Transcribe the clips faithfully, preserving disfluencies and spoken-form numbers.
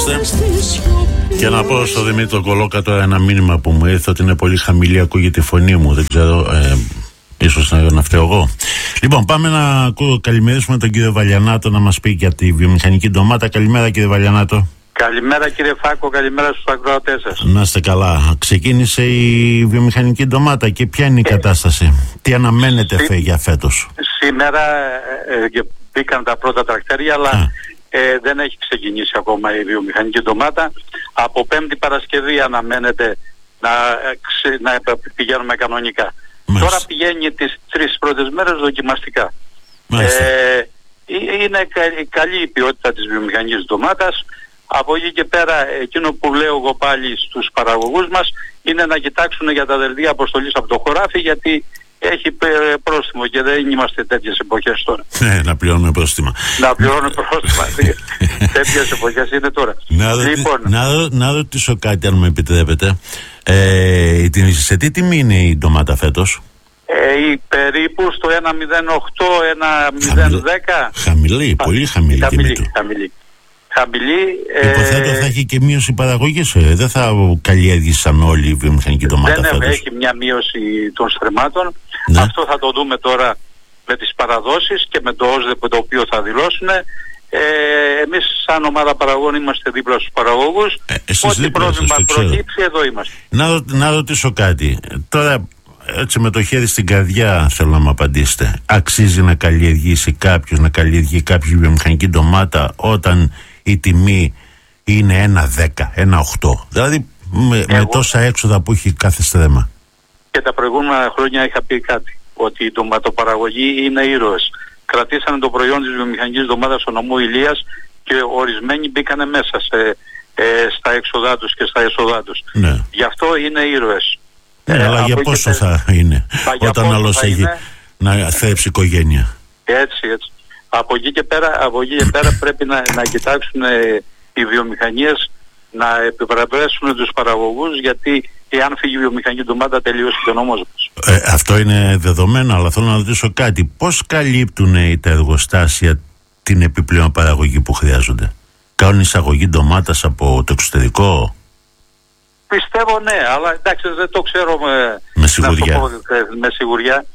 είμαστε. Και να πω στο Δημήτρη Κολόκατο ένα μήνυμα που μου ήρθε, ότι είναι πολύ χαμηλή, ακούγεται η φωνή μου. Δεν ξέρω, ε, ίσως να, να φταίω εγώ. Λοιπόν, πάμε να καλημερίσουμε τον κύριο Βαλιανάτο να μας πει για τη βιομηχανική ντομάτα. Καλημέρα, κύριε Βαλιανάτο. Καλημέρα, κύριε Φάκο, καλημέρα στους ακροατές σας. Να είστε καλά. Ξεκίνησε η βιομηχανική ντομάτα και ποια είναι η κατάσταση, τι αναμένετε Σή... για φέτος? Σήμερα ε, μπήκαν τα πρώτα τρακτέρια, αλλά ε, δεν έχει ξεκινήσει ακόμα η βιομηχανική ντομάτα. Από Πέμπτη Παρασκευή αναμένεται να, ξε, να πηγαίνουμε κανονικά. Μάλιστα. Τώρα πηγαίνει τις τρεις πρώτες μέρες δοκιμαστικά. Ε, είναι καλή η ποιότητα της βιομηχανικής ντομάτας. Από εκεί και πέρα, εκείνο που λέω εγώ πάλι στους παραγωγούς μας είναι να κοιτάξουν για τα δελτία αποστολής από το χωράφι, γιατί έχει πρόστιμο και δεν είμαστε τέτοιες εποχές τώρα. Ναι, να πληρώνουμε πρόστιμα. Να πληρώνουμε πρόστιμα. Τέτοιες εποχές είναι τώρα. Να, λοιπόν, να, να ρωτήσω κάτι, αν μου επιτρέπετε. Ε, σε τι τιμή είναι η ντομάτα φέτος? Ε, περίπου στο ένα μηδέν οκτώ ένα μηδέν δέκα. Χαμηλή, πολύ χαμηλή. Χαμηλή, χαμηλή. Χαμηλή. Υποθέτω ε... θα έχει και μείωση παραγωγής, ε. δεν θα καλλιέργησαμε όλη η βιομηχανική ντομάτα δεν φέτος. Δεν έχει μια μείωση των στρεμμάτων. Ναι. Αυτό θα το δούμε τώρα με τις παραδόσεις και με το ΩΣΔΕ το οποίο θα δηλώσουν. Ε, εμείς σαν ομάδα παραγωγών είμαστε δίπλα στους παραγωγούς. Ε, Ό,τι πρόβλημα προκύψει, εδώ είμαστε. Να, να ρωτήσω κάτι. Τώρα, έτσι με το χέρι στην καρδιά θέλω να μου απαντήσετε. Αξίζει να καλλιεργήσει κάποιος, να καλλιεργεί κάποιος βιομηχανική ντομάτα όταν η τιμή είναι ένα δέκα, ένα οκτώ? Δηλαδή με, με τόσα έξοδα που έχει κάθε στρέμμα. Και τα προηγούμενα χρόνια είχα πει κάτι, ότι η ντοματοπαραγωγή είναι ήρωες. Κρατήσανε το προϊόν της βιομηχανικής ντομάτας στο νομό Ηλίας και ορισμένοι μπήκανε μέσα σε, ε, στα έξοδά τους και στα έσοδά τους. Ναι. Γι' αυτό είναι ήρωες. Ναι, ε, αλλά για πόσο και... θα είναι θα όταν άλλος έχει είναι... να θρέψει οικογένεια? Έτσι, έτσι. Από εκεί και πέρα, από εκεί και πέρα πρέπει να, να κοιτάξουν ε, οι βιομηχανίες να επιβραβεύσουν τους παραγωγούς, γιατί εάν φύγει η βιομηχανική ντομάτα τελείωσε και ο νόμος μας. Ε, αυτό είναι δεδομένο, αλλά θέλω να ρωτήσω κάτι. Πώς καλύπτουν τα εργοστάσια την επιπλέον παραγωγή που χρειάζονται? Κάνουν εισαγωγή ντομάτας από το εξωτερικό? Πιστεύω ναι, αλλά εντάξει δεν το ξέρω με, με σιγουριά. Να το πω, με σιγουριά.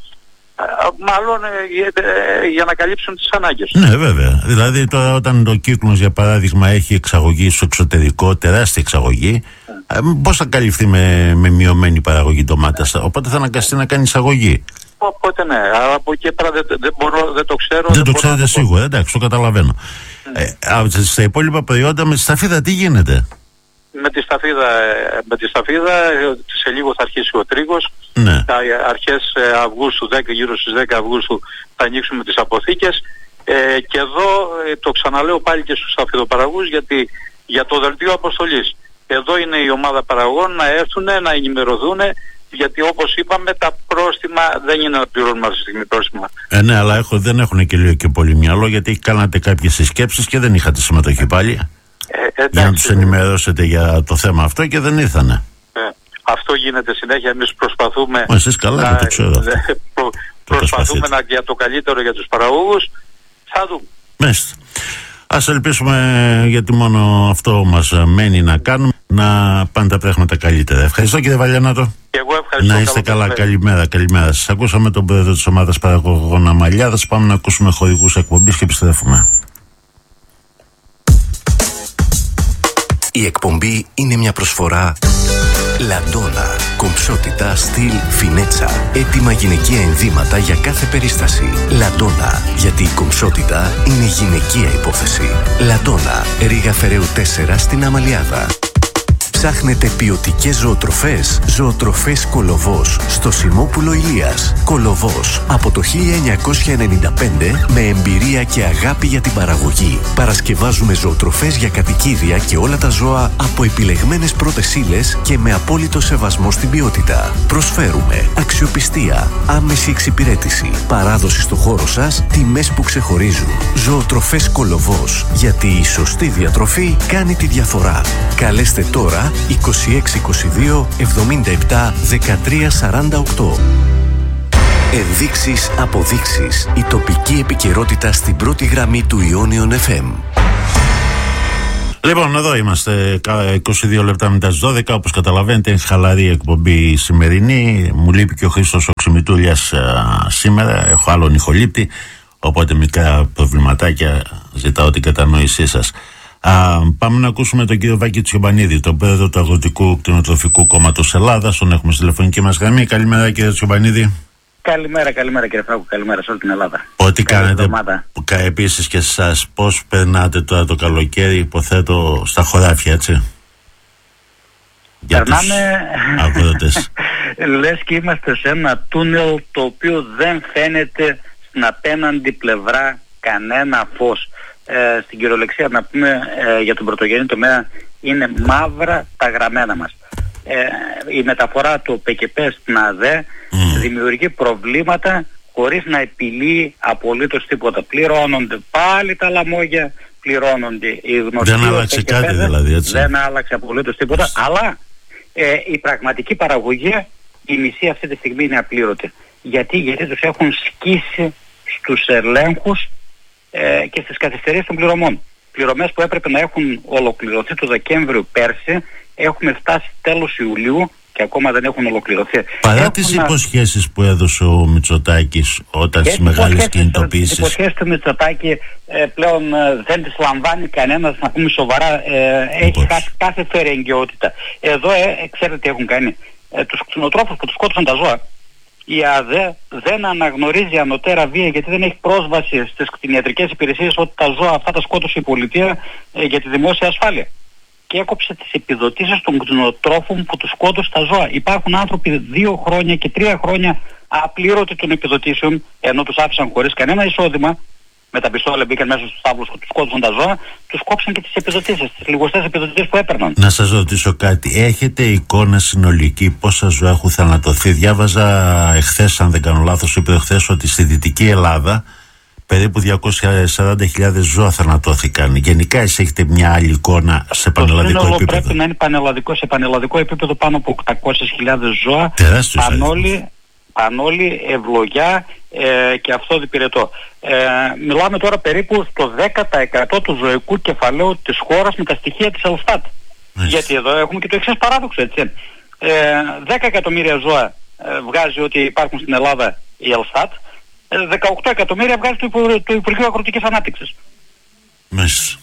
Μάλλον ε, για να καλύψουν τις ανάγκες. Ναι, βέβαια. Δηλαδή τώρα όταν το Κύκλος για παράδειγμα έχει εξαγωγή στο εξωτερικό, τεράστια εξαγωγή, mm. ε, πώς θα καλυφθεί με, με μειωμένη παραγωγή ντομάτας? Mm. Οπότε θα αναγκαστεί να κάνει εισαγωγή. Οπότε ναι, αλλά από εκεί πέρα δεν, δεν, μπορώ, δεν το ξέρω. Δεν, δεν το ξέρετε σίγουρα, εντάξει, το καταλαβαίνω. Mm. Ε, στα υπόλοιπα προϊόντα με τη σταφίδα τι γίνεται? Με τη σταφίδα, με τη σταφίδα σε λίγο θα αρχίσει ο τρίγος. Ναι. Αρχές Αυγούστου, δέκα, γύρω στις δέκα Αυγούστου θα ανοίξουμε τις αποθήκες. Ε, και εδώ ε, το ξαναλέω πάλι και στους σταφιδοπαραγωγούς, γιατί για το δελτίο αποστολής εδώ είναι η ομάδα παραγωγών να έρθουν, να ενημερωθούν, γιατί όπως είπαμε τα πρόστιμα δεν είναι να πληρώνουμε αυτή τη στιγμή πρόστιμα. Ε, ναι, αλλά έχω, δεν έχουν και λίγο και πολύ μυαλό, γιατί κάνατε κάποιες συσκέψεις και δεν είχατε συμμετοχή πάλι. Ε, για να τους ενημερώσετε για το θέμα αυτό και δεν ήρθανε. Ε, αυτό γίνεται συνέχεια. Εμείς προσπαθούμε. Μα εσείς καλά, να, το ξέρω αυτό. Προ, προσπαθούμε να, για το καλύτερο για τους παραγωγούς. Θα δούμε. Μάλιστα. Ας ελπίσουμε, γιατί μόνο αυτό μας μένει να κάνουμε, να πάνε τα πράγματα καλύτερα. Ευχαριστώ κύριε Βαλιανάτο. Και εγώ ευχαριστώ. Να είστε καλά. Καλημέρα, καλημέρα σας. Ακούσαμε τον πρόεδρο της ομάδας παραγωγών Αμαλιάδας. Πάμε να ακούσουμε χορηγούς εκπομπής και επιστρέφουμε. Η εκπομπή είναι μια προσφορά Λαντόνα. Κομψότητα, στυλ, φινέτσα. Έτοιμα γυναικεία ενδύματα για κάθε περίσταση. Λαντόνα. Γιατί η κομψότητα είναι γυναικεία υπόθεση. Λαντόνα. Ρήγα Φεραίου τέσσερα στην Αμαλιάδα. Ψάχνετε ποιοτικές ζωοτροφές? Ζωοτροφές Κολοβός στο Σιμόπουλο Ηλίας. Κολοβός από το χίλια εννιακόσια ενενήντα πέντε με εμπειρία και αγάπη για την παραγωγή. Παρασκευάζουμε ζωοτροφές για κατοικίδια και όλα τα ζώα από επιλεγμένες πρώτες ύλες και με απόλυτο σεβασμό στην ποιότητα. Προσφέρουμε αξιοπιστία, άμεση εξυπηρέτηση, παράδοση στο χώρο σας, τιμές που ξεχωρίζουν. Ζωοτροφές Κολοβός. Γιατί η σωστή διατροφή κάνει τη διαφορά. Καλέστε τώρα είκοσι έξι είκοσι δύο εβδομήντα επτά δεκατρία σαράντα οκτώ. Ενδείξεις, αποδείξεις. Η τοπική επικαιρότητα στην πρώτη γραμμή του Ιόνιον εφ εμ. Λοιπόν, εδώ είμαστε είκοσι δύο λεπτά μετά τις δώδεκα. Όπως καταλαβαίνετε, είναι χαλαρή εκπομπή σημερινή. Μου λείπει και ο Χρήστος ο Ξημητούλιας σήμερα. Έχω άλλον ηχολήπτη. Οπότε μικρά προβληματάκια, ζητάω την κατανόησή σας. Α, πάμε να ακούσουμε τον κύριο Βάκη Τσιομπανίδη, τον πρόεδρο του Αγροτικού Κτηνοτροφικού Κόμματος Ελλάδας. Τον έχουμε στη τηλεφωνική μας γραμμή. Καλημέρα, κύριε Τσιομπανίδη. Καλημέρα, καλημέρα κύριε Φράγκο, καλημέρα σε όλη την Ελλάδα. Ό,τι κάνετε επίσης και εσάς, πώς περνάτε τώρα το καλοκαίρι, υποθέτω στα χωράφια, έτσι? Περνάμε, αγρότες. λες και είμαστε σε ένα τούνελ το οποίο δεν φαίνεται στην απέναντι πλευρά κανένα φως. Ε, στην κυριολεξία να πούμε ε, για τον πρωτογενή τομέα είναι μαύρα τα γραμμένα μας. Ε, η μεταφορά του ΠΚΠ στην ΑΔΕ mm. δημιουργεί προβλήματα χωρίς να επιλύει απολύτως τίποτα. Πληρώνονται πάλι τα λαμόγια, πληρώνονται οι γνωστοί. Δεν άλλαξε κάτι δηλαδή, έτσι? Δεν άλλαξε απολύτως τίποτα, yes. αλλά ε, η πραγματική παραγωγή, η μισή αυτή τη στιγμή είναι απλήρωτη. Γιατί, γιατί τους έχουν σκίσει στους ελέγχους ε, και στις καθυστερήσεις των πληρωμών. Πληρωμές που έπρεπε να έχουν ολοκληρωθεί το Δεκέμβριο πέρσι, έχουμε φτάσει τέλος Ιουλίου και ακόμα δεν έχουν ολοκληρωθεί. Παρά έχουν τις να... υποσχέσεις που έδωσε ο Μητσοτάκης όταν στις μεγάλες κινητοποιήσεις. Τις υποσχέσεις του Μητσοτάκη ε, πλέον ε, δεν τις λαμβάνει κανένας, να πούμε σοβαρά, ε, έχει χάσει κάθε φερεγγιότητα. Εδώ ε, ξέρετε τι έχουν κάνει. Ε, τους κτηνοτρόφους που τους σκότωσαν τα ζώα, η ΑΔΕ δεν αναγνωρίζει ανωτέρα βία γιατί δεν έχει πρόσβαση στις κτηνιατρικές υπηρεσίες ότι τα ζώα αυτά τα σκότωσε η πολιτεία ε, για τη δημόσια ασφάλεια. Και έκοψε τις επιδοτήσεις των κτηνοτρόφων που τους σκότωσε τα ζώα. Υπάρχουν άνθρωποι δύο χρόνια και τρία χρόνια απλήρωτοι των επιδοτήσεων, ενώ τους άφησαν χωρίς κανένα εισόδημα. Με τα πιστόλια μπήκαν μέσα στους τάβλους που τους σκότωσαν τα ζώα, τους κόψαν και τις επιδοτήσεις, τις λιγοστές επιδοτήσεις που έπαιρναν. Να σας ρωτήσω κάτι. Έχετε εικόνα συνολική πόσα ζώα έχουν θανατωθεί? Διάβαζα εχθές, αν δεν κάνω λάθος, είπε εχθές ότι στη Δυτική Ελλάδα περίπου διακόσιες σαράντα χιλιάδες ζώα θανατώθηκαν. Γενικά εσείς έχετε μια άλλη εικόνα σε πανελλαδικό επίπεδο? Πρέπει να είναι πανελλαδικό, σε πανελλαδικό επίπεδο πάνω από οκτακόσιες χιλιάδες ζώα. Τεράστιος πανόλοι, πανόλοι, ευλογιά ε, και αυτό διπηρετό. Ε, μιλάμε τώρα περίπου στο δέκα τοις εκατό του ζωικού κεφαλαίου της χώρας με τα στοιχεία της Ελστάτ. Γιατί εδώ έχουμε και το εξής παράδοξο, έτσι. Ε, δέκα εκατομμύρια ζώα ε, βγάζει ότι υπάρχουν στην Ελλάδα η Ελστάτ. δεκαοκτώ εκατομμύρια βγάζει το, Υπου, το Υπουργείο Αγροτικής Ανάπτυξης. Μάλιστα.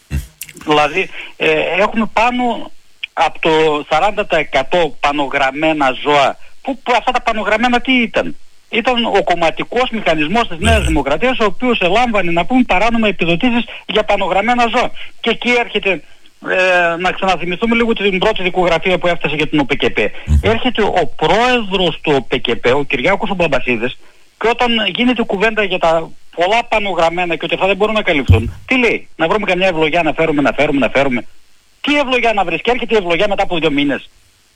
Δηλαδή ε, έχουμε πάνω από το σαράντα τοις εκατό πανογραμμένα ζώα. Που, που αυτά τα πανογραμμένα τι ήταν? Ήταν ο κομματικός μηχανισμός της Νέας Δημοκρατίας, ο οποίος ελάμβανε, να πούμε, παράνομα επιδοτήσεις για πανογραμμένα ζώα. Και εκεί έρχεται, ε, να ξαναθυμηθούμε λίγο την πρώτη δικογραφία που έφτασε για την ΟΠΚΠ. Mm. Έρχεται ο πρόεδρος του ΟΠΚΠ, ο Κυριάκος ο Μπαμπασίδης, και όταν γίνεται κουβέντα για τα πολλά πανογραμμένα και ότι αυτά δεν μπορούν να καλυφθούν, τι λέει? Να βρούμε καμιά ευλογιά να φέρουμε, να φέρουμε, να φέρουμε. Τι ευλογιά να βρεις? Και έρχεται η ευλογιά μετά από δύο μήνες.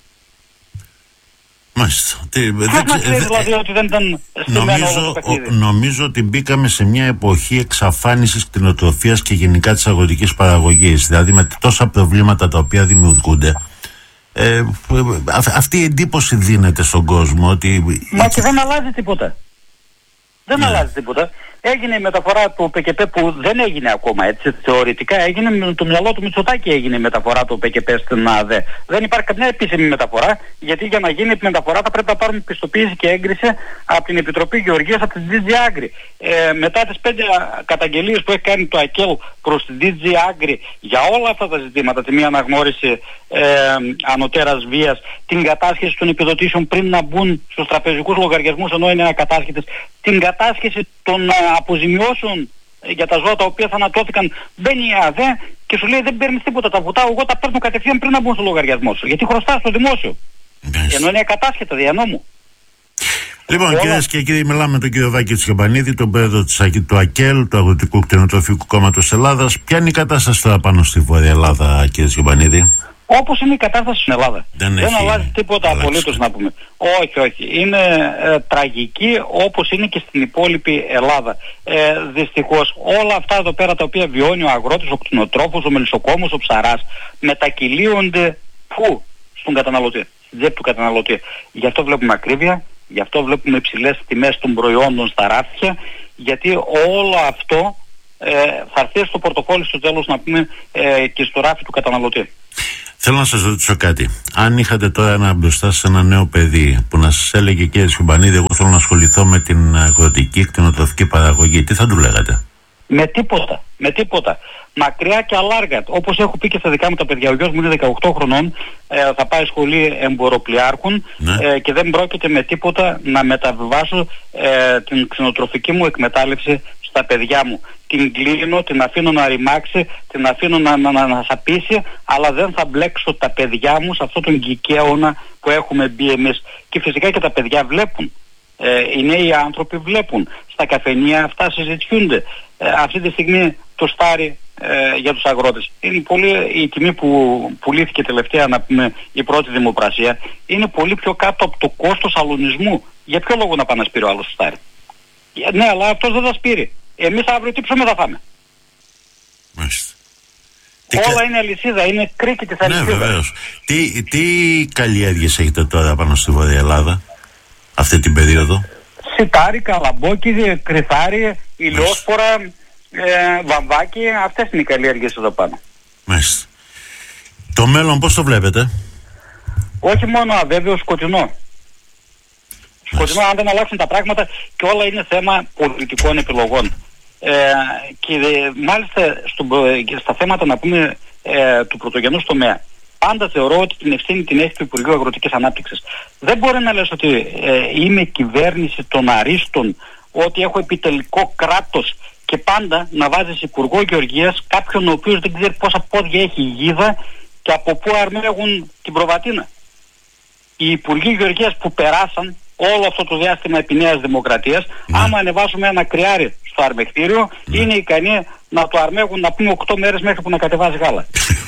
Μάλιστα. Τι, δεν ξέρει δηλαδή ότι δεν ήταν νομίζω, ο, νομίζω ότι μπήκαμε σε μια εποχή εξαφάνισης κτηνοτροφίας και γενικά της αγροτικής παραγωγής. Δηλαδή με τόσα προβλήματα τα οποία δημιουργούνται. Ε, αυ, αυτή η εντύπωση δίνεται στον κόσμο ότι... Μα και δεν αλλάζει τίποτα. Δεν ναι. αλλάζει τίποτα. Έγινε η μεταφορά του ΠΚΠ που δεν έγινε ακόμα, έτσι. Θεωρητικά έγινε με το μυαλό του Μητσοτάκη, έγινε η μεταφορά του ΠΚΠ στην ΑΔΕ. Δεν υπάρχει καμιά επίσημη μεταφορά, γιατί για να γίνει η μεταφορά θα πρέπει να πάρουμε πιστοποίηση και έγκριση από την Επιτροπή Γεωργίας, από την ντι τζι Agri. Ε, μετά τις πέντε καταγγελίες που έχει κάνει το ΑΚΕΛ προς την ντι τζι Agri για όλα αυτά τα ζητήματα, τη μία αναγνώριση ε, ανωτέρας βίας, την κατάσχεση των επιδοτήσεων πριν να μπουν στους τραπεζικούς λογαριασμούς ενώ είναι ακατάσχετες, την κατάσχεση των αποζημιώσεων για τα ζώα τα οποία θανατώθηκαν, μπαίνει η ΑΔΕ και σου λέει δεν παίρνεις τίποτα, τα βουτάω εγώ, τα παίρνω κατευθείαν πριν να μπουν στο λογαριασμό σου, γιατί χρωστάς στο δημόσιο. Yes. Ενώ είναι ακατάσχετα δια νόμου. Λοιπόν, κυρίες και κύριοι, μιλάμε με τον κύριο Βάκη Τσιομπανίδη, τον πρόεδρο του ΑΚΕΛ, του Αγροτικού Κτηνοτροφικού Κόμματος Ελλάδας. Ποια είναι η κατάσταση τώρα πάνω στη Βόρεια Ελλάδα, κύριε Τσιομπανίδη? Όπως είναι η κατάσταση στην Ελλάδα. Δεν, δεν αλλάζει τίποτα απολύτως, να πούμε. Όχι, όχι. Είναι ε, τραγική όπως είναι και στην υπόλοιπη Ελλάδα. Ε, δυστυχώς όλα αυτά εδώ πέρα τα οποία βιώνει ο αγρότης, ο κτηνοτρόφος, ο μελισσοκόμος, ο ψαράς, μετακυλίονται πού? Στον καταναλωτή, στην τσέπη του καταναλωτή. Γι' αυτό βλέπουμε ακρίβεια, γι' αυτό βλέπουμε υψηλές τιμές των προϊόντων στα ράφια, γιατί όλο αυτό ε, θα έρθει στο πορτοφόλι στο τέλος να πούμε ε, και στο ράφι του καταναλωτή. Θέλω να σας ρωτήσω κάτι. Αν είχατε τώρα ένα μπροστά σε ένα νέο παιδί που να σας έλεγε, κύριε Σιουμπανίδη, εγώ θέλω να ασχοληθώ με την αγροτική κτηνοτροφική παραγωγή, τι θα του λέγατε? Με τίποτα, με τίποτα. Μακριά και αλάργα. Όπως έχω πει και στα δικά μου τα παιδιά, ο γιος μου είναι δεκαοκτώ χρονών, ε, θα πάει σχολή εμποροπλιάρχων, ναι. ε, και δεν πρόκειται με τίποτα να μεταβιβάσω ε, την κτηνοτροφική μου εκμετάλλευση στα παιδιά μου. Την κλείνω, την αφήνω να ρημάξει, την αφήνω να, να, να, να σαπίσει, αλλά δεν θα μπλέξω τα παιδιά μου σε αυτόν τον κικαίωνα που έχουμε μπει εμείς. Και φυσικά και τα παιδιά βλέπουν. Ε, οι νέοι άνθρωποι βλέπουν. Στα καφενεία αυτά συζητιούνται. Ε, αυτή τη στιγμή το στάρι ε, για τους αγρότες. Είναι πολύ, η τιμή που πουλήθηκε τελευταία, να πούμε, η πρώτη δημοπρασία, είναι πολύ πιο κάτω από το κόστος αλωνισμού. Για ποιο λόγο να πάει να σπείρει ο άλλος το στάρι? Ε, ναι, αλλά αυτός δεν θα σπείρει. Εμείς αύριο τι ψωμί θα φάμε? Μάλιστα. Όλα κα... είναι αλυσίδα, είναι κρίκη της αλυσίδας. Ναι, βεβαίως. Τι, τι καλλιέργειες έχετε τώρα πάνω στη Βόρεια Ελλάδα αυτή την περίοδο? Σιτάρι, καλαμπόκι, κρυθάρι, ηλιόσπορα, ε, βαμβάκι, αυτές είναι οι καλλιέργειες εδώ πάνω. Μάλιστα. Το μέλλον πώς το βλέπετε? Όχι μόνο αβέβαιο, σκοτεινό. Σκοτεινό, αν δεν αλλάξουν τα πράγματα, και όλα είναι θέμα πολιτικών επιλογών. Ε, και ε, μάλιστα στο, ε, στα θέματα, να πούμε, ε, του πρωτογενούς τομέα, πάντα θεωρώ ότι την ευθύνη την έχει το Υπουργείο Αγροτικής Ανάπτυξης. Δεν μπορεί να λες ότι ε, είμαι κυβέρνηση των αρίστων, ότι έχω επιτελικό κράτος, και πάντα να βάζεις Υπουργό Γεωργίας κάποιον ο οποίος δεν ξέρει πόσα πόδια έχει η γίδα και από πού αρμέγουν την προβατίνα. Οι Υπουργοί Γεωργίας που περάσαν όλο αυτό το διάστημα επί Νέας Δημοκρατίας, ναι. άμα ανεβάσουμε ένα κρυάρι στο αρμεκτήριο, ναι. είναι ικανοί να το αρμέγουν, να πούμε, οκτώ μέρες μέχρι που να κατεβάζει γάλα.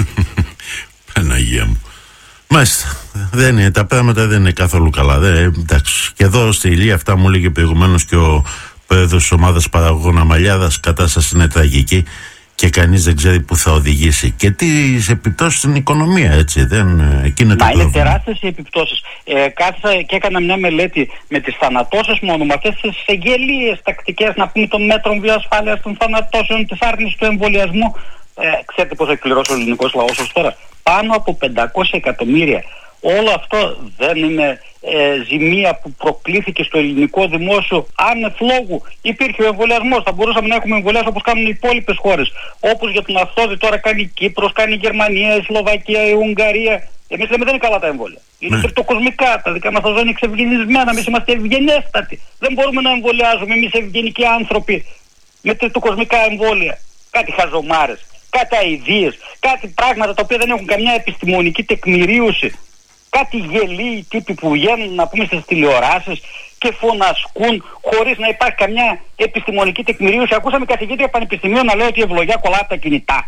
Παναγία μου. Μάλιστα. Δεν είναι, τα πράγματα δεν είναι καθόλου καλά. Δεν, εντάξει. Και εδώ στη Ηλία, αυτά μου έλεγε προηγουμένως και ο πρόεδρος της ομάδας παραγωγών Αμαλιάδας, κατάσταση είναι τραγική και κανείς δεν ξέρει που θα οδηγήσει. Και τις επιπτώσεις στην οικονομία, έτσι. Δεν, εκεί είναι το Μα πρόβλημα. Είναι τεράστιες οι επιπτώσεις. Ε, κάθισα και έκανα μια μελέτη με τις θανατώσεις μόνο, με αυτές τις εγγελίες τακτικές, να πούμε, των μέτρων βιοασφάλειας, των θανατώσεων, της άρνησης του εμβολιασμού. Ε, ξέρετε πώς έχει πληρώσει ο ελληνικός λαός ως τώρα? Πάνω από πεντακόσια εκατομμύρια. Όλο αυτό δεν είναι ε, ζημία που προκλήθηκε στο ελληνικό δημόσιο άνευ λόγου? Υπήρχε ο εμβολιασμός, θα μπορούσαμε να έχουμε εμβολιάσει όπως κάνουν οι υπόλοιπες χώρες. Όπως για τον αυτόδη τώρα κάνει η Κύπρος, κάνει η Γερμανία, η Σλοβακία, η Ουγγαρία. Εμείς λέμε δεν είναι καλά τα εμβόλια. Είναι τριτοκοσμικά, τα δικά μας τα ζώα είναι εξευγενισμένα, εμείς είμαστε ευγενέστατοι. Δεν μπορούμε να εμβολιάζουμε εμείς ευγενικοί άνθρωποι με τριτοκοσμικά εμβόλια. Κάτι χαζομάρες, κάτι αηδίες, κάτι πράγματα τα οποία δεν έχουν καμιά επιστημονική τεκμηρίωση. Κάτι γελοί τύποι που βγαίνουν, να πούμε, στις τηλεοράσεις και φωνασκούν χωρίς να υπάρχει καμιά επιστημονική τεκμηρίωση. Ακούσαμε καθηγήτρια πανεπιστημίου να λέει ότι η ευλογιά κολλάει από τα κινητά.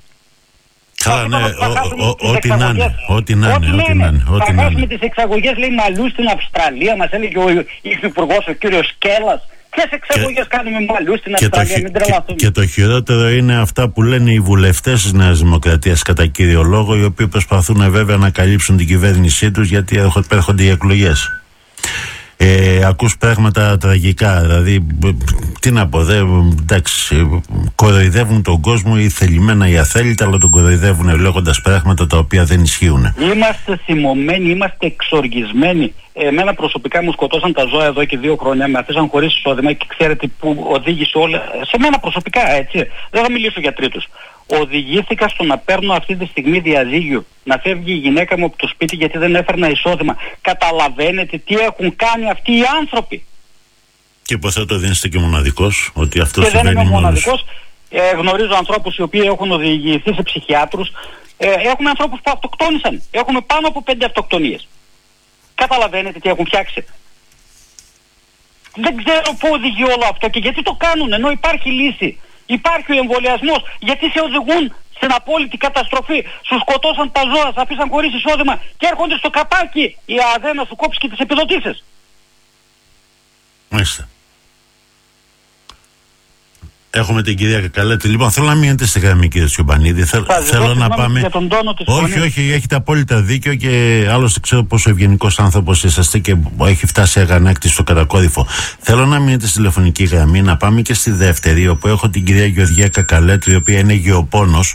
Καλά, ναι, ό,τι να είναι, ό,τι να είναι, ό,τι να είναι. Θα χάσουμε τις εξαγωγές, λέει, μαλλιού στην Αυστραλία, μας έλεγε ο υφυπουργός, ο κύριος Σκέλλας. Ποιες εξαγωγές κάνουμε μαλλιού στην Αυστραλία, μην τρελαθούμε. Και το χειρότερο είναι αυτά που λένε οι βουλευτές της Νέας Δημοκρατίας, κατά κύριο λόγο, οι οποίοι προσπαθούν βέβαια να καλύψουν την κυβέρνησή τους, γιατί έρχονται οι εκλογές. Ε, ακούς πράγματα τραγικά, δηλαδή τι να πω, δε, εντάξει, κοροϊδεύουν τον κόσμο ή θελημένα ή αθέλητα, αλλά τον κοροϊδεύουν λέγοντας πράγματα τα οποία δεν ισχύουν. Είμαστε θυμωμένοι, είμαστε εξοργισμένοι. Εμένα προσωπικά μου σκοτώσαν τα ζώα εδώ και δύο χρόνια, με αφήσαν χωρίς εισόδημα, και ξέρετε που οδήγησε όλα. Σε μένα προσωπικά, έτσι. Δεν θα μιλήσω για τρίτους. Οδηγήθηκα στο να παίρνω αυτή τη στιγμή διαζύγιο. Να φεύγει η γυναίκα μου από το σπίτι γιατί δεν έφερνα εισόδημα. Καταλαβαίνετε τι έχουν κάνει αυτοί οι άνθρωποι? Και πως θα το δίνεστε και μοναδικός, ότι αυτό και συμβαίνει δεν είμαι μόνος. μοναδικός. Ε, γνωρίζω ανθρώπους οι οποίοι έχουν οδηγηθεί σε ψυχιάτρους. Ε, έχουμε ανθρώπους που αυτοκτόνησαν. Έχουμε πάνω από πέντε αυτοκτονίες. Καταλαβαίνετε τι έχουν φτιάξει? Δεν ξέρω πού οδηγεί όλο αυτό και γιατί το κάνουν, ενώ υπάρχει λύση. Υπάρχει ο εμβολιασμός. Γιατί σε οδηγούν στην απόλυτη καταστροφή? Σου σκοτώσαν τα ζώα, σε αφήσαν χωρίς εισόδημα και έρχονται στο καπάκι η ΑΔΕ να σου κόψει και τις επιδοτήσεις. Μάλιστα. Έχουμε την κυρία Κακαλέτη. Λοιπόν, θέλω να μείνετε στη γραμμή, κύριε Τσιομπανίδη. Θέλ, θέλω να πάμε. Για τον τόνο της όχι, φωνής. όχι, έχετε απόλυτα δίκιο και άλλωστε ξέρω πόσο ευγενικός άνθρωπος είσαστε και έχει φτάσει αγανάκτης στο κατακόρυφο. Θέλω να μείνετε στη τηλεφωνική γραμμή, να πάμε και στη δεύτερη, όπου έχω την κυρία Γεωργία Κακαλέτη, η οποία είναι γεωπόνος.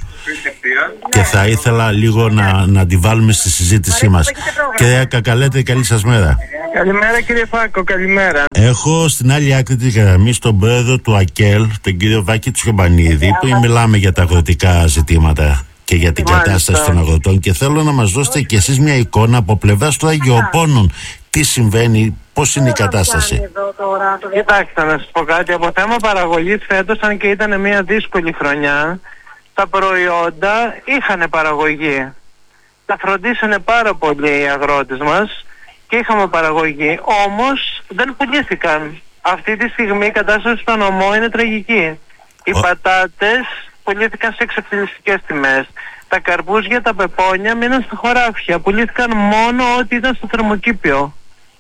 Και θα ήθελα λίγο να, να τη βάλουμε στη συζήτησή μας. Κυρία Κακαλέτη, καλή σας μέρα. Καλημέρα κύριε Φάκο, καλημέρα. Έχω στην άλλη άκρη της γραμμής τον πρόεδρο του ΑΚΕΛ, τον κύριο Βάκη Τσιομπανίδη, που μιλάμε για τα αγροτικά ζητήματα και για την Μάλιστα. κατάσταση των αγροτών, και θέλω να μας δώσετε κι εσείς μια εικόνα από πλευράς των αγιοπώνων. Τι συμβαίνει, πώς είναι η κατάσταση? Κοιτάξτε να σας πω κάτι, από θέμα παραγωγής φέτος, αν και ήταν μια δύσκολη χρονιά, τα προϊόντα είχαν παραγωγή. Τα φροντίσανε πάρα πολύ οι αγρότες μας και είχαμε παραγωγή, όμως δεν πουλήθηκαν. Αυτή τη στιγμή η κατάσταση στο νομό είναι τραγική. Οι Ο... πατάτες πουλήθηκαν σε εξαφανιστικές τιμές. Τα καρπούζια, τα πεπόνια μείναν στα χωράφια. Πουλήθηκαν μόνο ό,τι ήταν στο θερμοκήπιο.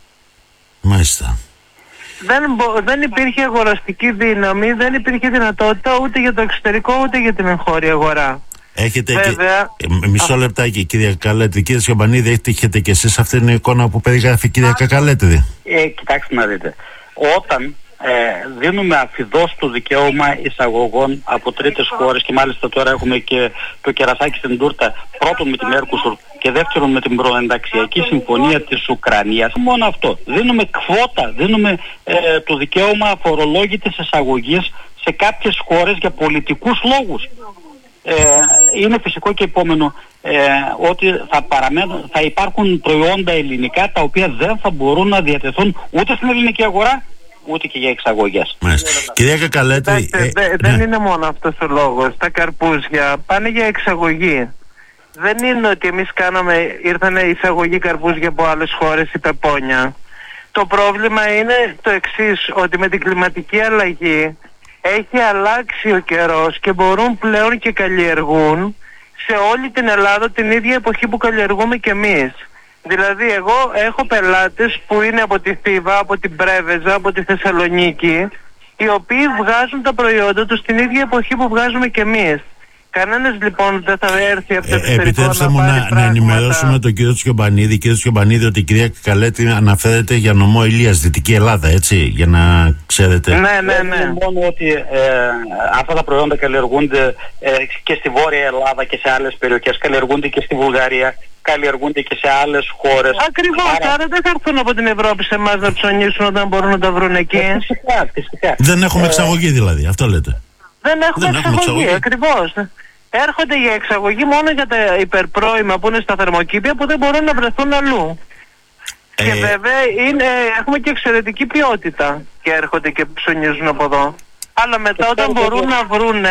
Μάλιστα. Δεν, μπο, δεν υπήρχε αγοραστική δύναμη, δεν υπήρχε δυνατότητα ούτε για το εξωτερικό ούτε για την εγχώρια αγορά. Έχετε Βέβαια, και... ε, μισό λεπτάκι, κυρία Κακαλέτη. Κύριε Τσιομπανίδη, έχετε και εσείς αυτή την εικόνα που περιγράφει η κυρία Κακαλέτη? Ε, κοιτάξτε να δείτε. Όταν ε, δίνουμε αφιδώς το δικαίωμα εισαγωγών από τρίτες χώρες, και μάλιστα τώρα έχουμε και το κερασάκι στην τούρτα, πρώτον με τη Μέρκουσουρ και δεύτερον με την προενταξιακή συμφωνία της Ουκρανίας. Μόνο αυτό. Δίνουμε κβότα, δίνουμε ε, το δικαίωμα φορολόγητης εισαγωγής σε κάποιες χώρες για πολιτικούς λόγους. Ε, είναι φυσικό και επόμενο ε, ότι θα, παραμένουν, θα υπάρχουν προϊόντα ελληνικά τα οποία δεν θα μπορούν να διατεθούν ούτε στην ελληνική αγορά ούτε και για εξαγωγές. Μάλιστα. Κυρία Κακαλέτη, ε, δε, ναι. δεν είναι μόνο αυτός ο λόγος. Τα καρπούζια πάνε για εξαγωγή. Δεν είναι ότι εμείς κάναμε, ήρθανε εισαγωγή καρπούζια από άλλες χώρες ή πεπόνια. Το πρόβλημα είναι το εξής, ότι με την κλιματική αλλαγή έχει αλλάξει ο καιρός και μπορούν πλέον και καλλιεργούν σε όλη την Ελλάδα την ίδια εποχή που καλλιεργούμε κι εμείς. Δηλαδή εγώ έχω πελάτες που είναι από τη Θήβα, από την Πρέβεζα, από τη Θεσσαλονίκη, οι οποίοι βγάζουν τα προϊόντα τους την ίδια εποχή που βγάζουμε κι εμείς. Κανένας λοιπόν δεν θα έρθει από το Ε, εξωτερικό επιτρέψτε να μου πάρει να, να πράγματα. ενημερώσουμε τον κύριο Τσιομπανίδη. Κύριε Τσιομπανίδη, ότι η κυρία Κακαλέτη αναφέρεται για νομό Ηλίας, Δυτική Ελλάδα, έτσι, για να ξέρετε. Ναι, ναι, Δεν ναι. είναι μόνο ότι ε, αυτά τα προϊόντα καλλιεργούνται ε, και στη Βόρεια Ελλάδα και σε άλλες περιοχές, καλλιεργούνται και στη Βουλγαρία, καλλιεργούνται και σε άλλες χώρες. Ακριβώς, άρα... άρα δεν θα έρθουν από την Ευρώπη σε εμάς να ψωνίσουν όταν μπορούν να τα βρουν εκεί. Ε, φυσικά, φυσικά. Δεν έχουμε εξαγωγή δηλαδή, αυτό λέτε? Δεν έχουμε Δεν έχουμε εξαγωγή, εξαγωγή. ακριβώς. Έρχονται για εξαγωγή μόνο για τα υπερπρόημα που είναι στα θερμοκήπια που δεν μπορούν να βρεθούν αλλού. Ε... Και βέβαια είναι, έχουμε και εξαιρετική ποιότητα και έρχονται και ψωνίζουν από εδώ. Αλλά μετά όταν μπορούν να βρουν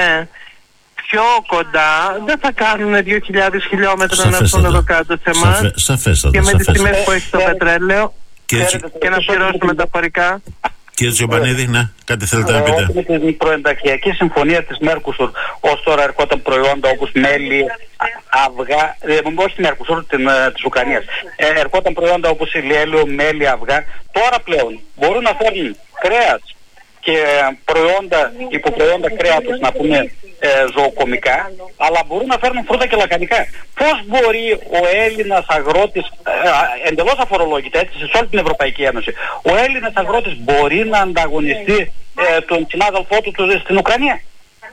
πιο κοντά δεν θα κάνουν δύο χιλιάδες χιλιόμετρα να έρθουν εδώ κάτω σε εμάς. Σαφέ, σαφέστατα, και με τις σαφέστατα. τιμές που έχει το πετρέλαιο Κύριε, και να πληρώσουν μεταφορικά. κύριε Τσιομπανίδη, ναι, κάτι θέλετε να πείτε? Με την προενταξιακή συμφωνία της Μέρκουσουρ, ως τώρα ερχόταν προϊόντα όπως μέλι, αυγά, ε, όχι τη Μέρκουσουρ, την, ε, της Ουκρανίας, ε, ερχόταν προϊόντα όπως ηλιέλαιο, μέλι, αυγά. Τώρα πλέον μπορούν να φέρνουν κρέας και προϊόντα, υποπροϊόντα κρέατος, να πούμε ε, ζωοκομικά, αλλά μπορούν να φέρνουν φρούτα και λαχανικά. Πώς μπορεί ο Έλληνας αγρότης, ε, εντελώς αφορολόγητα έτσι, σε όλη την Ευρωπαϊκή Ένωση, ο Έλληνας αγρότης μπορεί να ανταγωνιστεί ε, τον συνάδελφό του, του στην Ουκρανία?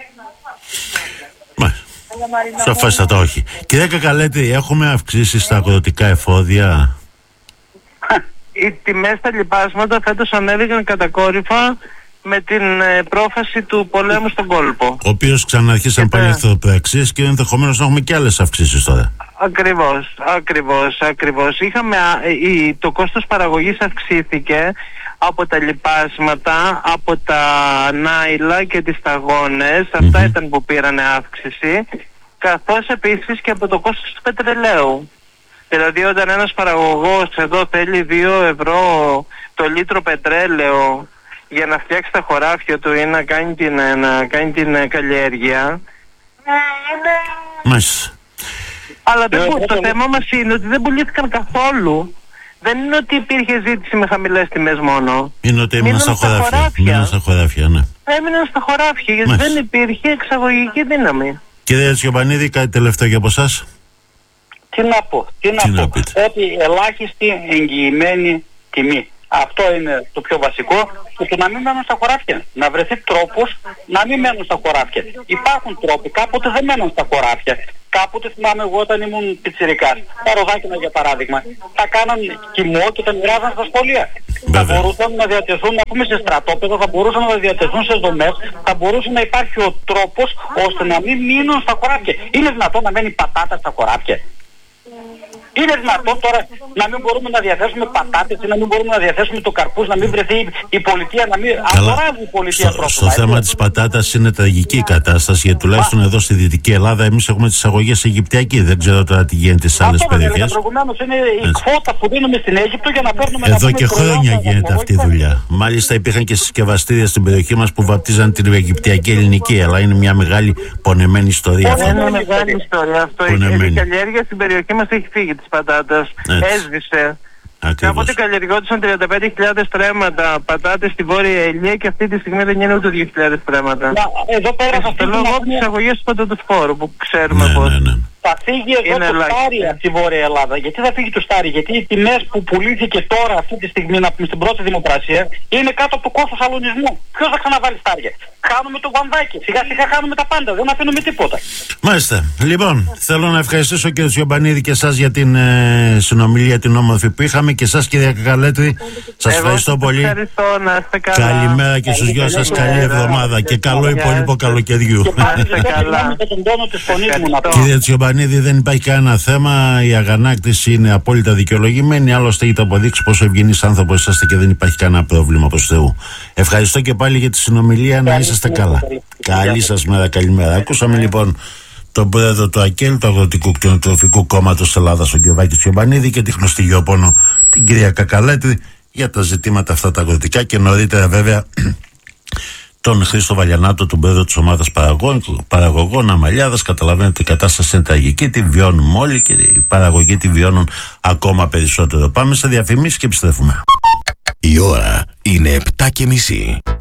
Σαφέστατα όχι. Κυρία Κακαλέτη, έχουμε αυξήσει στα αγροτικά εφόδια? Οι τιμές στα λοιπάσματα φέτος ανέβηκαν κατακόρυφα με την ε, πρόφαση του πολέμου στον κόλπο. Ο οποίος ξαναρχίσαν πάλι εχθροπραξίες και ενδεχομένως να έχουμε και άλλες αυξήσεις τώρα. Ακριβώς, ακριβώς, ακριβώς. Είχαμε, η, το κόστος παραγωγής αυξήθηκε από τα λοιπάσματα, από τα νάιλα και τις σταγόνες, mm-hmm. αυτά ήταν που πήρανε αύξηση, καθώς επίσης και από το κόστος του πετρελαίου. Δηλαδή όταν ένας παραγωγός εδώ θέλει δύο ευρώ το λίτρο πετρέλαιο για να φτιάξει τα χωράφια του ή να κάνει την, να κάνει την καλλιέργεια. Μάλιστα. Αλλά δεν, το θέμα μας είναι ότι δεν πουλήθηκαν καθόλου. Δεν είναι ότι υπήρχε ζήτηση με χαμηλές τιμές μόνο. Είναι ότι έμειναν στα χωράφια. Μείναν στα χωράφια, ναι. έμειναν στα χωράφια γιατί Μάλιστα. δεν υπήρχε εξαγωγική δύναμη. Κύριε Τσιομπανίδη, κάτι τελευταίο και από εσάς. Τι να πω, τι να Τι πω. να πείτε. Ότι ελάχιστη εγγυημένη τιμή. Αυτό είναι το πιο βασικό. Και το να μην μένουν στα χωράφια. Να βρεθεί τρόπος να μην μένουν στα χωράφια. Υπάρχουν τρόποι. Κάποτε δεν μένουν στα χωράφια. Κάποτε θυμάμαι εγώ όταν ήμουν πιτσιρικάς. Τα Ροδάκινα για παράδειγμα. Τα κάναν κοιμό και τα μοιράζαν στα σχολεία. Βέβαια. Θα μπορούσαν να διατεθούν, να πούμε σε στρατόπεδα, θα μπορούσαν να διατεθούν σε δομές, θα μπορούσε να υπάρχει ο τρόπος ώστε να μην μείνουν στα χωράφια. Είναι δυνατόν να μένει πατάτα στα χωράφια? Είναι δυνατόν τώρα να μην μπορούμε να διαθέσουμε πατάτες ή να μην μπορούμε να διαθέσουμε το καρπούς, να μην βρεθεί η πολιτεία, να μην αγοράζει η πολιτεία στο, τρόφιμα. στο θέμα έτσι. της πατάτας είναι τραγική η κατάσταση, γιατί τουλάχιστον εδώ στη Δυτική Ελλάδα εμείς έχουμε τις εισαγωγές Αιγυπτιακή. Δεν ξέρω τώρα τι γίνεται στις άλλες Αυτό δεν έλεγα περιοχές. προηγουμένως, είναι η Έτσι. kvότα που δίνουμε στην Αίγυπτο για να παίρνουμε... να Εδώ πούμε, και προϊόντα χρόνια από γίνεται αυτή η βοήθεια. δουλειά. Μάλιστα υπήρχαν και συσκευαστήρια στην περιοχή μας που βαπτίζαν την Αιγυπτιακή ελληνική, αλλά είναι μια μεγάλη πονεμένη ιστορία Πονεμένη. αυτή. Είναι μεγάλη ιστορία αυτό. Η Πονεμένη. η καλλιέργεια στην περιοχή μας έχει φύγει της πατάτας. Έτσι. Έσβησε. Ακριβώς. Κάποτε καλλιεργόντουσαν τριάντα πέντε χιλιάδες στρέμματα πατάτες στη Βόρεια Ελία και αυτή τη στιγμή δεν είναι ούτε δύο χιλιάδες στρέμματα. Να, εδώ πέρα θα Το φύγει, λόγω να από τις πούμε, εισαγωγές του πατατοφόρου που ξέρουμε Ναι, πώς. ναι, ναι. θα φύγει εδώ Είναι το ελάχιστη. στάρι από τη Βόρεια Ελλάδα. Γιατί θα φύγει το στάρι? Γιατί οι τιμές που πουλήθηκε τώρα αυτή τη στιγμή, να πούμε, στην πρώτη δημοπρασία, είναι κάτω από το κόστος αλωνισμού. Ποιος θα ξαναβάλει στάρια? Χάνουμε το βαμβάκι. Σιγά σιγά χάνουμε τα πάντα. Δεν αφήνουμε τίποτα. Μάλιστα. Λοιπόν, θέλω να ευχαριστήσω κύριο Τσιομπανίδη και εσάς για την ε, συνομιλία την όμορφη που είχαμε και εσάς κυρία Κακαλέτρη. Σας Εγώ ευχαριστώ σας πολύ. Ευχαριστώ, να είστε καλά. Καλημέρα και στους δυο σας, καλή εβδομάδα και καλό Γεια υπόλοιπο σας. καλοκαιριού. Και πάλι είστε ζητώ καλά. συγγνώμη για τον τόνο της φωνής μου να πω. Κύριε Τσιομπανίδη, δεν υπάρχει κανένα θέμα. Η αγανάκτηση είναι απόλυτα δικαιολογημένη. Άλλωστε, έχετε αποδείξει πόσο ευγενής άνθρωπος είσαστε και δεν υπάρχει κανένα πρόβλημα προς Θεού. Ευχαριστώ και πάλι για τη συνομιλία. Να είσαστε καλά. Καλή σας μέρα, καλημέρα. Ακούσαμε λοιπόν τον πρόεδρο του ΑΚΕΛ, του Αγροτικού Κτηνοτροφικού Κόμματος Ελλάδας, τον Γιωβάκη Τσιομπανίδη, και τη γνωστή γεωπόνο την κυρία Κακαλέτρη για τα ζητήματα αυτά τα αγροτικά, και νωρίτερα βέβαια τον Χρήστο Βαλιανάτο, τον πρόεδρο της ομάδας παραγωγών, παραγωγών Αμαλιάδας. Καταλαβαίνετε, η κατάσταση είναι τραγική, τη βιώνουμε όλοι και οι παραγωγοί τη βιώνουν ακόμα περισσότερο. Πάμε σε διαφημίσεις και επιστρέφουμε. Η ώρα είναι επτά και μισή.